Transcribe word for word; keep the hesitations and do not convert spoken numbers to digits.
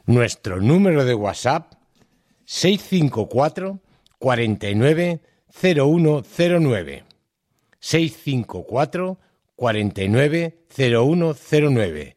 Nuestro número de WhatsApp seis cinco cuatro, cuarenta y nueve, cero uno cero nueve. seis cinco cuatro, cuarenta y nueve, cero uno cero nueve.